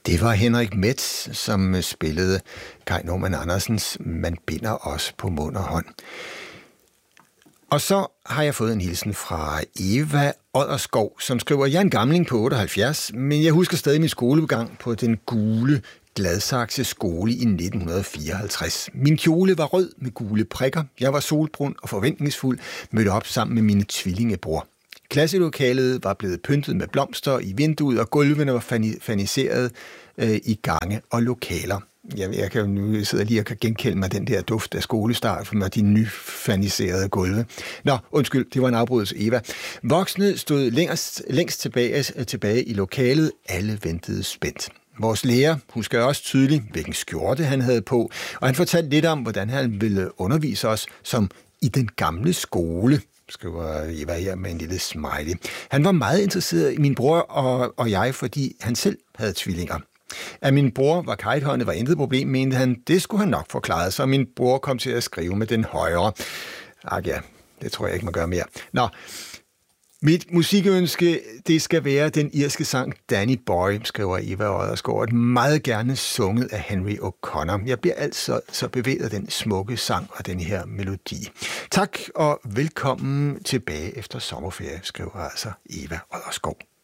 Det var Henrik Metz, som spillede Kai Normann Andersens Man binder os på mund og hånd. Og så har jeg fået en hilsen fra Eva Odderskov, som skriver, jeg er en gamling på 78, men jeg husker stadig min skolegang på den gule Gladsaxe skole i 1954. Min kjole var rød med gule prikker. Jeg var solbrun og forventningsfuld, mødte op sammen med mine tvillingebror. Klasselokalet var blevet pyntet med blomster i vinduet, og gulvene var faniseret i gange og lokaler. Jeg kan jo nu sidde lige og kan genkende mig den der duft af skolestart med de nyfaniserede gulve. Nå, undskyld, det var en afbrydelse, Eva. Voksne stod længst tilbage i lokalet. Alle ventede spændt. Vores lærer husker også tydeligt, hvilken skjorte han havde på, og han fortalte lidt om, hvordan han ville undervise os som i den gamle skole, skriver Eva her med en lille smiley. Han var meget interesseret i min bror og jeg, fordi han selv havde tvillinger. At min bror var kajthåndet var intet problem, mente han, det skulle han nok forklare, så min bror kom til at skrive med den højre. Ja, det tror jeg ikke, man gør mere. Nå, mit musikønske, det skal være den irske sang Danny Boy, skriver Eva Odderskov, meget gerne sunget af Henry O'Connor. Jeg bliver altså så bevæget af den smukke sang og den her melodi. Tak og velkommen tilbage efter sommerferie, skriver altså Eva Odderskov.